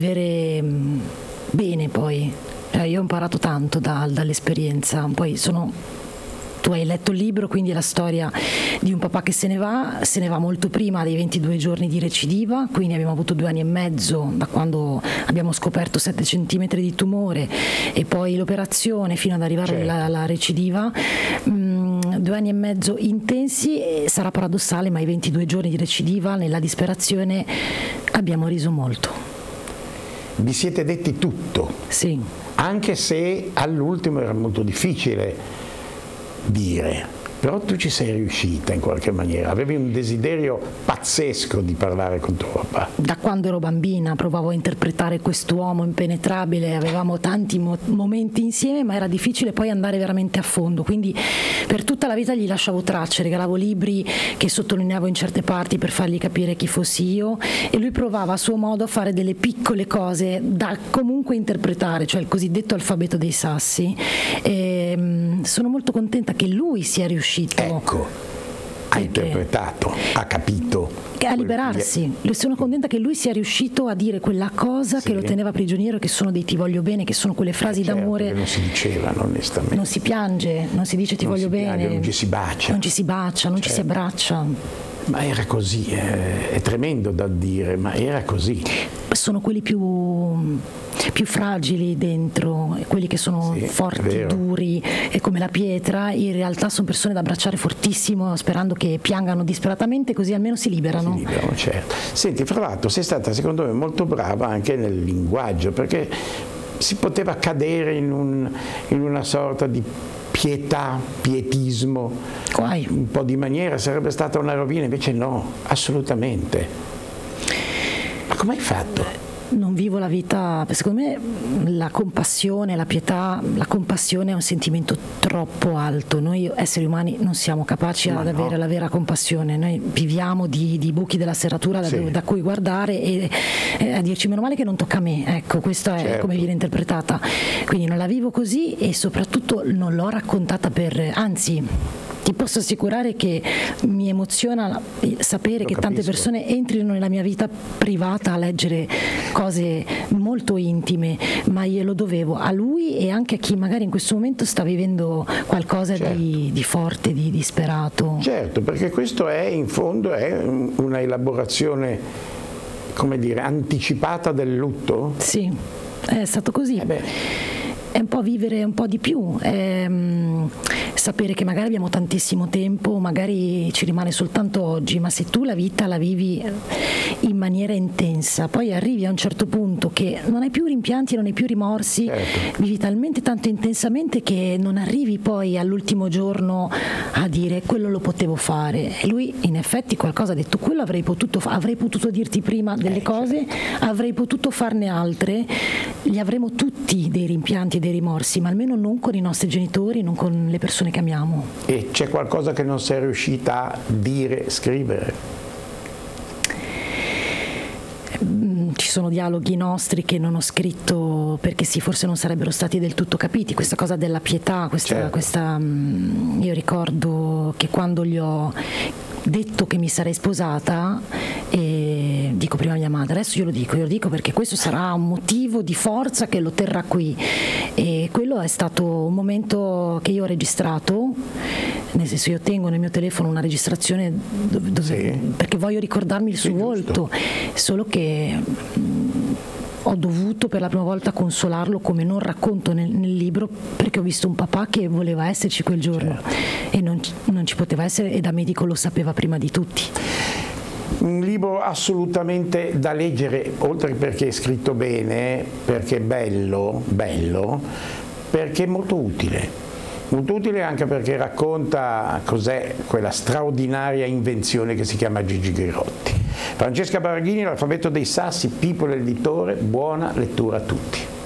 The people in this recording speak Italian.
vivere bene poi. Io ho imparato tanto dall'esperienza. Poi tu hai letto il libro, quindi è la storia di un papà che se ne va molto prima dei 22 giorni di recidiva, quindi abbiamo avuto 2 anni e mezzo da quando abbiamo scoperto 7 centimetri di tumore e poi l'operazione fino ad arrivare alla recidiva. 2 anni e mezzo intensi, e sarà paradossale, ma i 22 giorni di recidiva nella disperazione abbiamo riso molto. Vi siete detti tutto? Sì. Anche se all'ultimo era molto difficile dire, però tu ci sei riuscita in qualche maniera, avevi un desiderio pazzesco di parlare con tuo papà. Da quando ero bambina provavo a interpretare quest'uomo impenetrabile, avevamo tanti momenti insieme, ma era difficile poi andare veramente a fondo, quindi per tutta la vita gli lasciavo tracce, regalavo libri che sottolineavo in certe parti per fargli capire chi fossi io, e lui provava a suo modo a fare delle piccole cose da comunque interpretare, cioè il cosiddetto alfabeto dei sassi. Sono molto contenta che lui sia riuscito, ecco, ha interpretato, ha capito, a liberarsi. Sono contenta che lui sia riuscito a dire quella cosa che lo teneva prigioniero, che sono dei ti voglio bene, che sono quelle frasi d'amore che non si dicevano onestamente. Non si piange, non si dice ti voglio bene, non ci si bacia, non ci si abbraccia. Ma era così, è tremendo da dire, ma era così. Sono quelli più fragili dentro, quelli che sono forti, duri e come la pietra, in realtà sono persone da abbracciare fortissimo, sperando che piangano disperatamente, così almeno si liberano. Si liberano, certo. Senti, fra l'altro sei stata secondo me molto brava anche nel linguaggio, perché si poteva cadere in una sorta di pietà, pietismo, un po' di maniera, sarebbe stata una rovina, invece no, assolutamente. Ma come hai fatto? Non vivo la vita, secondo me la compassione, la pietà, la compassione è un sentimento troppo alto. Noi esseri umani non siamo capaci ad avere la vera compassione. Noi viviamo di buchi della serratura da cui guardare e a dirci meno male che non tocca a me. Ecco, questa è come viene interpretata. Quindi non la vivo così e soprattutto non l'ho raccontata anzi, ti posso assicurare che mi emoziona sapere che tante persone entrino nella mia vita privata a leggere cose molto intime, ma io lo dovevo a lui e anche a chi magari in questo momento sta vivendo qualcosa di forte, di disperato. Certo, perché questo è in fondo una elaborazione, come dire, anticipata del lutto? Sì, è stato così. È un po' vivere un po' di più, sapere che magari abbiamo tantissimo tempo, magari ci rimane soltanto oggi, ma se tu la vita la vivi in maniera intensa, poi arrivi a un certo punto che non hai più rimpianti, non hai più rimorsi, vivi talmente tanto intensamente che non arrivi poi all'ultimo giorno a dire quello lo potevo fare. E lui in effetti qualcosa ha detto, quello avrei potuto dirti prima delle cose, avrei potuto farne altre, li avremo tutti dei rimpianti e dei rimorsi, ma almeno non con i nostri genitori, non con le persone che amiamo. E c'è qualcosa che non sei riuscita a dire, scrivere? Ci sono dialoghi nostri che non ho scritto perché forse non sarebbero stati del tutto capiti. Questa cosa della pietà, io ricordo che quando gli ho detto che mi sarei sposata, e dico prima a mia madre, adesso io lo dico perché questo sarà un motivo di forza che lo terrà qui, e quello è stato un momento che io ho registrato, nel senso io tengo nel mio telefono una registrazione perché voglio ricordarmi il suo volto, solo che ho dovuto per la prima volta consolarlo, come non racconto nel libro, perché ho visto un papà che voleva esserci quel giorno e non ci poteva essere, e da medico lo sapeva prima di tutti. Un libro assolutamente da leggere, oltre perché è scritto bene, perché è bello, perché è molto utile anche perché racconta cos'è quella straordinaria invenzione che si chiama Gigi Ghiriotti. Francesca Baraghini, L'alfabeto dei sassi, People editore, buona lettura a tutti.